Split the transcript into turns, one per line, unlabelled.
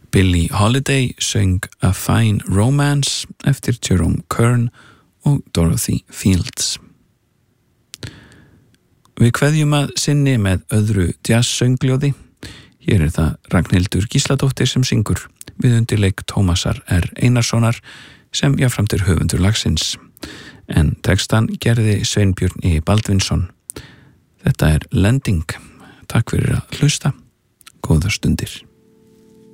Billie Holiday söng A Fine Romance eftir Jerome Kern og Dorothy Fields. Við kveðjum að sinni með öðru jazz-söngljóði. Hér það Ragnhildur Gísladóttir sem syngur við undirleik Tómasar R. Einarssonar sem jafnframt höfundur lagsins. En textan gerði Sveinbjörn E. Baldvinsson. Þetta Lending. Takk fyrir að hlusta. Góðar stundir.